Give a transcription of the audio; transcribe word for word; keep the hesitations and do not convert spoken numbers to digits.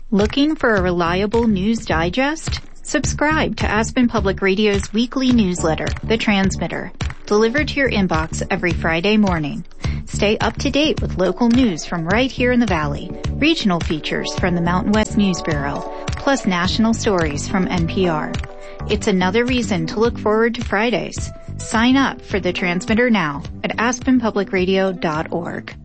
Looking for a reliable news digest? Subscribe to Aspen Public Radio's weekly newsletter, The Transmitter, delivered to your inbox every Friday morning. Stay up to date with local news from right here in the Valley, regional features from the Mountain West News Bureau, plus national stories from N P R. It's another reason to look forward to Fridays. Sign up for The Transmitter now at aspen public radio dot org.